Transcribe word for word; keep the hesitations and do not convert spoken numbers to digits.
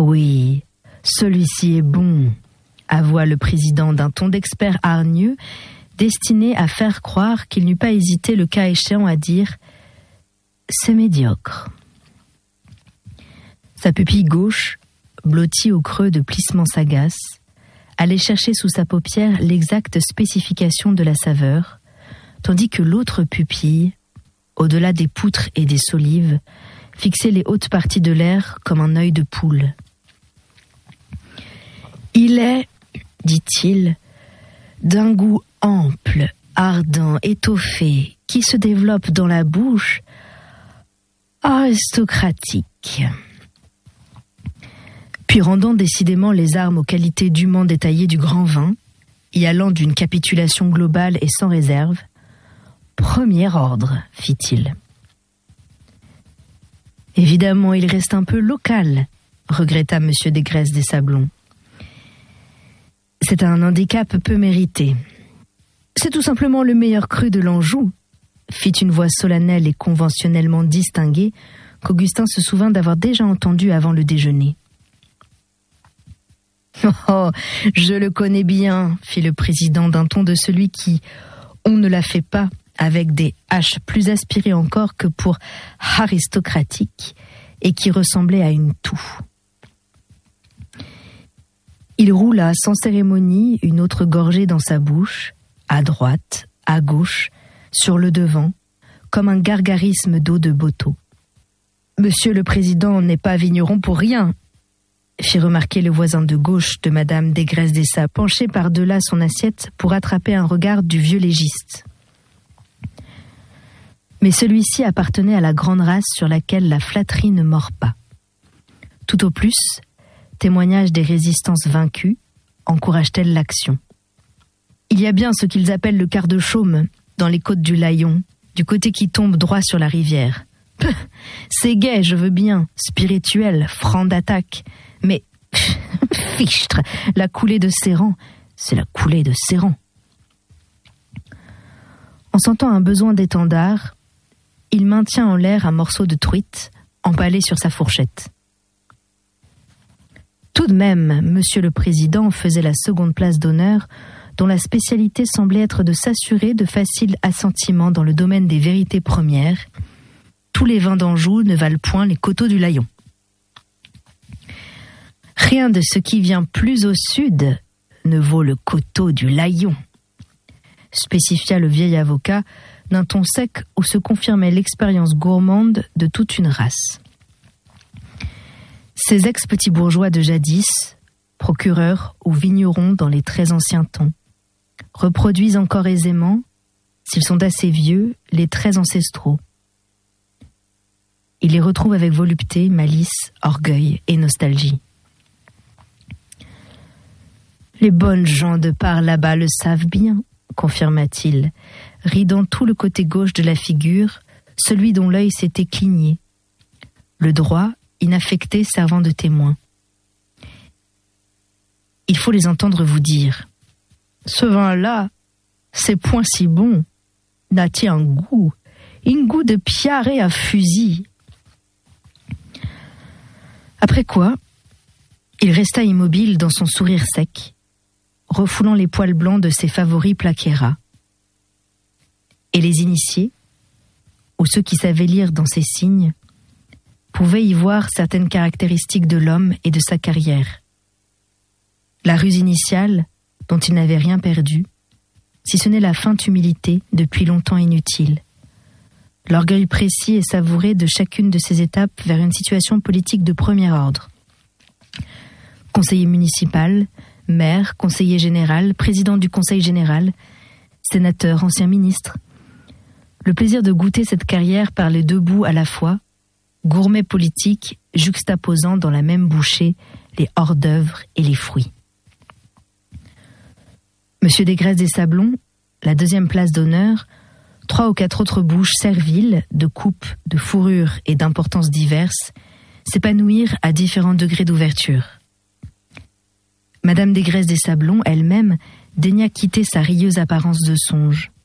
oui, celui-ci est bon, avoua le président d'un ton d'expert hargneux, destiné à faire croire qu'il n'eût pas hésité le cas échéant à dire « c'est médiocre ». Sa pupille gauche, blottie au creux de plissements sagaces, allait chercher sous sa paupière l'exacte spécification de la saveur, tandis que l'autre pupille, au-delà des poutres et des solives, fixait les hautes parties de l'air comme un œil de poule. « Il est, dit-il, d'un goût ample, ardent, étoffé, qui se développe dans la bouche, aristocratique. » Puis rendant décidément les armes aux qualités dûment détaillées du grand vin, y allant d'une capitulation globale et sans réserve, « Premier ordre, fit-il. » Évidemment, il reste un peu local, regretta M. Desgraisses des Sablons. C'est un handicap peu mérité. C'est tout simplement le meilleur cru de l'Anjou, fit une voix solennelle et conventionnellement distinguée qu'Augustin se souvint d'avoir déjà entendue avant le déjeuner. « Oh, je le connais bien, fit le président d'un ton de celui qui, on ne la fait pas, avec des H plus aspirées encore que pour aristocratique, et qui ressemblait à une toux. Il roula sans cérémonie une autre gorgée dans sa bouche, à droite, à gauche, sur le devant, comme un gargarisme d'eau de Boto. « Monsieur le président n'est pas vigneron pour rien », fit remarquer le voisin de gauche de Madame Desgraisses des Sablons, penché par-delà son assiette pour attraper un regard du vieux légiste. Mais celui-ci appartenait à la grande race sur laquelle la flatterie ne mord pas. Tout au plus, témoignage des résistances vaincues, encourage-t-elle l'action. Il y a bien ce qu'ils appellent le quart de chaume, dans les côtes du Layon, du côté qui tombe droit sur la rivière. C'est gai, je veux bien, spirituel, franc d'attaque, mais fichtre, la coulée de Séran, c'est la coulée de Séran. En sentant un besoin d'étendard, il maintient en l'air un morceau de truite empalé sur sa fourchette. Tout de même, Monsieur le Président faisait la seconde place d'honneur, dont la spécialité semblait être de s'assurer de faciles assentiments dans le domaine des vérités premières. Tous les vins d'Anjou ne valent point les coteaux du Layon. Rien de ce qui vient plus au sud ne vaut le coteau du Layon, spécifia le vieil avocat d'un ton sec où se confirmait l'expérience gourmande de toute une race. Ces ex-petits bourgeois de jadis, procureurs ou vignerons dans les très anciens temps, reproduisent encore aisément, s'ils sont assez vieux, les traits ancestraux. Ils les retrouvent avec volupté, malice, orgueil et nostalgie. Les bonnes gens de par là-bas le savent bien, confirma-t-il, ridant tout le côté gauche de la figure, celui dont l'œil s'était cligné, le droit, inaffecté, servant de témoin. Il faut les entendre vous dire « Ce vin-là, c'est point si bon, n'a-t-il un goût, un goût de piaré à fusil ?» Après quoi, il resta immobile dans son sourire sec, refoulant les poils blancs de ses favoris plaqués ras. Et les initiés, ou ceux qui savaient lire dans ses signes, pouvaient y voir certaines caractéristiques de l'homme et de sa carrière. La ruse initiale, dont il n'avait rien perdu, si ce n'est la feinte humilité depuis longtemps inutile, l'orgueil précis et savouré de chacune de ces étapes vers une situation politique de premier ordre. Conseiller municipal, maire, conseiller général, président du conseil général, sénateur, ancien ministre. Le plaisir de goûter cette carrière par les deux bouts à la fois, gourmet politique juxtaposant dans la même bouchée les hors-d'œuvre et les fruits. Monsieur Desgraisses des Sablons, la deuxième place d'honneur, trois ou quatre autres bouches serviles, de coupe, de fourrure et d'importances diverses, s'épanouirent à différents degrés d'ouverture. Madame Desgraisses des Sablons, elle-même, daigna quitter sa rieuse apparence de songe.